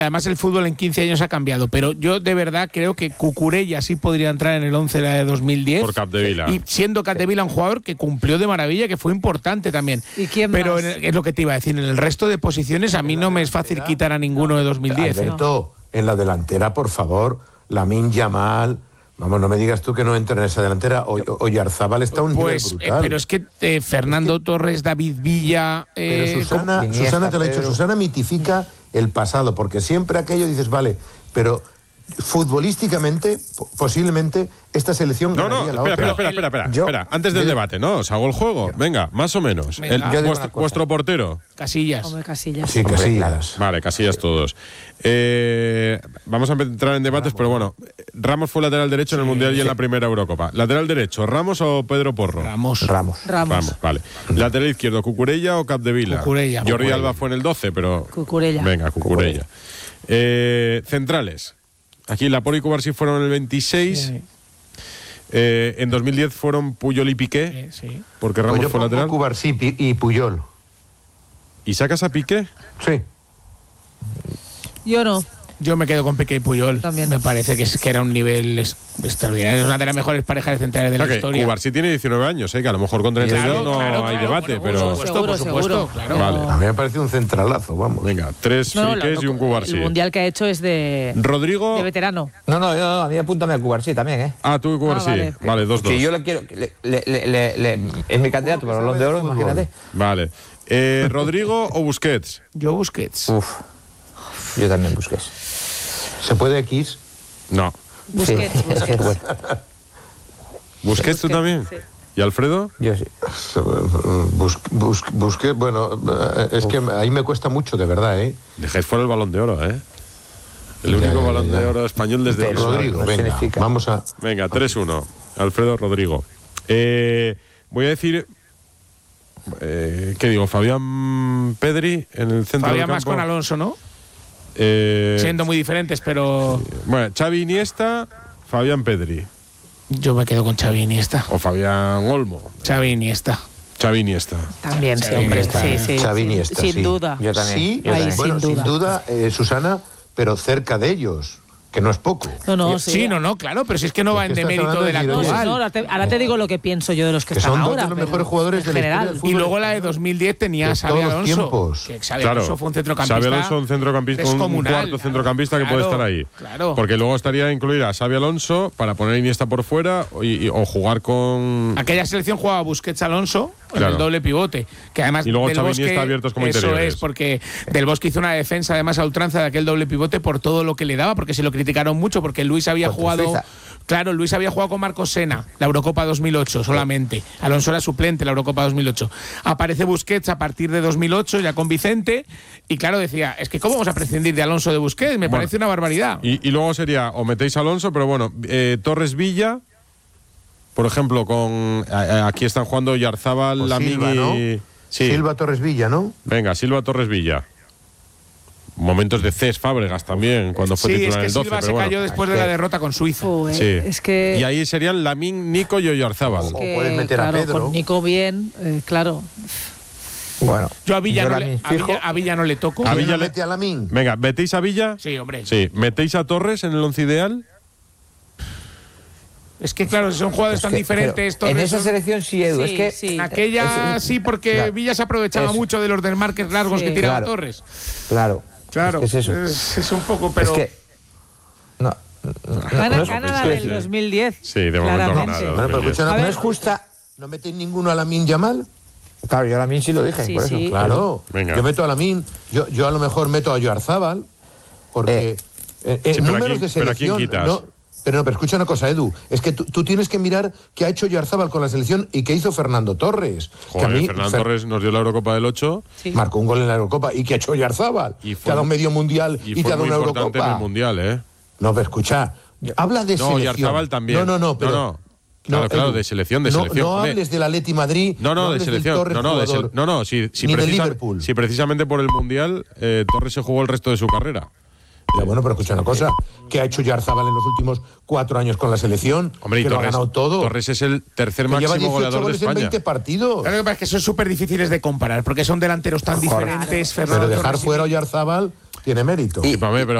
Además, el fútbol en 15 años ha cambiado, pero yo de verdad creo que Cucurella sí podría entrar en el 11 de 2010. Por Capdevila. Y siendo Capdevila un jugador que cumplió de maravilla, que fue importante también. ¿Y quién pero más? es lo que te iba a decir, en el resto de posiciones a mí no me es fácil quitar a ninguno de 2010. Alberto, en la delantera, por favor, Lamine Yamal. Vamos, no me digas tú que no entra en esa delantera. Oyarzábal está a un nivel brutal. Pero es que Fernando Torres, David Villa... Pero Susana te lo ha dicho, Susana mitifica el pasado, porque siempre aquello dices, vale, pero futbolísticamente, posiblemente, esta selección ganaría la otra. Espera, antes del debate, ¿no? Os hago el juego. Venga, más o menos. Vuestro portero. Casillas. Hombre, Casillas. Sí, Casillas. Vale, Casillas todos. Vamos a entrar en debates, pero bueno, Ramos fue lateral derecho en el Mundial y en la primera Eurocopa. ¿Lateral derecho, Ramos o Pedro Porro? Ramos, vale. ¿Lateral izquierdo, Cucurella o Capdevila? Cucurella. Jordi Alba fue en el 12, pero... Cucurella. Venga, Cucurella. Centrales. Aquí Laporte y Cubarsí fueron en el 26. Sí. En 2010 fueron Puyol y Piqué, Sí. porque Ramos fue lateral. Cubarsí y Puyol. ¿Y sacas a Piqué? Sí. Yo no. Yo me quedo con Piqué y Puyol. También. Me parece que era un nivel extraordinario. Es una de las mejores parejas de centrales de la historia. Cubarsí tiene 19 años, que a lo mejor con 32 no hay debate, pero... Por supuesto, claro. Vale. A mí me parece un centralazo, vamos. Venga, 3 Piqués y un Cubarsí. El mundial que ha hecho es de Rodrigo... de veterano. No, a mí apúntame a Cubarsí también, ¿eh? Ah, tú y Cubarsí. Vale, 2-2. Que yo le quiero... es mi candidato para el Balón de Oro, imagínate. Vale. ¿Rodrigo o Busquets? Yo Busquets. Uf. Yo también Busquets. ¿Se puede X? No. Busquets. Sí, es que es bueno. ¿Busquets tú también? Sí. ¿Y Alfredo? Yo sí. Busquets, bueno, es que ahí me cuesta mucho, de verdad, ¿eh? Dejáis fuera el Balón de Oro, ¿eh? El único Balón de Oro español desde... Rodrigo, venga, vamos a... Venga, 3-1. Alfredo, Rodrigo. Voy a decir... ¿qué digo? Fabián Pedri en el centro Fabián del más campo. con Alonso, ¿no? Siendo muy diferentes, pero... Bueno, Xavi Iniesta, Fabián Pedri. Yo me quedo con Xavi Iniesta. O Fabián Olmo. Xavi Iniesta. Xavi Iniesta. También, sí, Xavi hombre. Iniesta. Sí, Xavi Iniesta, sin sí. duda. Yo también. Sí, Yo también. bueno, sin sin duda, Susana, pero cerca de ellos, que no es poco. No, Sí, no, claro, pero si es que no va en que estás demérito hablando del de No, actual. ahora te digo lo que pienso yo de los que están son dos ahora. de los pero mejores jugadores en de la historia general. del fútbol. Y luego la de 2010 tenía De a Xavi todos los Alonso. tiempos. Que Xavi Alonso fue un centrocampista. Xavi Alonso, un centrocampista, un descomunal, cuarto centrocampista que puede claro, estar ahí. Claro. Porque luego estaría incluir a Xavi Alonso para poner a Iniesta por fuera o jugar con... Aquella selección jugaba Busquets Alonso en Claro. el doble pivote, que además Y luego Del Xavi Bosque, Iniesta abiertos como eso interiores. es, porque Del Bosque hizo una defensa además a ultranza de aquel doble pivote por todo lo que le daba, porque se lo criticaron mucho, porque Luis había Contra jugado... Suiza. Claro, Luis había jugado con Marcos Sena, la Eurocopa 2008 solamente. Alonso era suplente en la Eurocopa 2008. Aparece Busquets a partir de 2008, ya con Vicente, y claro, decía, es que ¿cómo vamos a prescindir de Alonso de Busquets? Me parece una barbaridad. Y luego sería, o metéis a Alonso, pero bueno, Torres Villa, por ejemplo, con... aquí están jugando Yarzábal, O Lamine Silva, ¿no? y... Sí. Silva Torres Villa, ¿no? Venga, Silva Torres Villa. Momentos de Cés Fábregas también, cuando fue Sí, es titular en que el 12. Silva pero se bueno. cayó después de la derrota con Suiza. Sí. Es que... Y ahí serían Lamine, Nico y Oyarzábal. O puedes meter a claro, Pedro. con Nico bien, claro. Bueno. Yo a Villa, Lamine fijo. a Villa no le toco. A ¿Quién Villa lo le- mete a Lamine? Venga, ¿metéis a Villa? Sí, hombre. Sí. ¿Metéis a Torres en el once ideal? Es que claro, son jugadores Es tan que, diferentes. pero en Torres, esa son- selección sí, Edu. Sí, es que sí. Aquella sí, porque Claro. Villa se aprovechaba Eso. mucho de los desmarques largos Sí. que tiraba Claro. Torres. Claro. Claro, Es que es eso. es un poco, pero... Es que. No. Gana, es- gana la sí, del sí. 2010. Sí, de momento claramente. ganado. Bueno, pero escucha una A cosa, ver. No es justa. ¿no metéis ninguno a Lamine Yamal? Claro, yo a mí sí lo dije, Sí, por eso. sí. Claro. Venga. Yo meto a Lamine, yo a lo mejor meto a Oyarzábal, porque Sí, pero números ¿a quién- de pero ¿a quién selección... quitas? No, pero escucha una cosa, Edu, es que tú tienes que mirar qué ha hecho Oyarzábal con la selección y qué hizo Fernando Torres. Que a Joder, mí, Fernando Torres nos dio la Eurocopa del 8 Sí. marcó un gol en la Eurocopa. ¿Y qué ha hecho Oyarzábal? y Que ha dado un medio mundial y, fue te ha dado muy una importante en el Eurocopa. Mundial, ¿eh? No, pero escucha, habla de No, selección. Oyarzábal también. No, pero... No. Claro, Edu, de selección, de no, selección. No Hombre. hables del Atleti Madrid. No, de hables del selección. Torres jugador, Si ni del Liverpool. si precisamente por el Mundial Torres se jugó el resto de su carrera. Ya, bueno, pero escucha una cosa, ¿qué ha hecho Oyarzábal en los últimos 4 años con la selección? Hombre, y que lo ha Torres, ganado todo. Torres es el tercer Que lleva máximo 18 goleador de goles en España. 20 partidos. Claro que pasa es que son súper difíciles de comparar, porque son delanteros tan diferentes. Pero Fernando dejar Torres y- fuera a Oyarzábal... tiene mérito. Y para mí, pero